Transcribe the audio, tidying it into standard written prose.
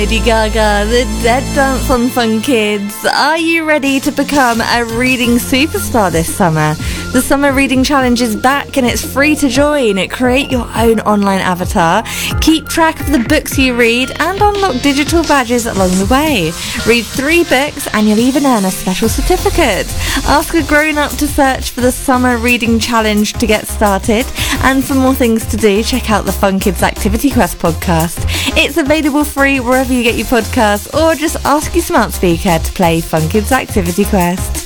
Lady Gaga, the Dead Dance on Fun Kids. Are you ready to become a reading superstar this summer? The Summer Reading Challenge is back and it's free to join. Create your own online avatar, keep track of the books you read and unlock digital badges along the way. Read 3 books and you'll even earn a special certificate. Ask a grown-up to search for the Summer Reading Challenge to get started. And for more things to do, check out the Fun Kids Activity Quest podcast. It's available free wherever you get your podcasts, or just ask your smart speaker to play Fun Kids Activity Quest.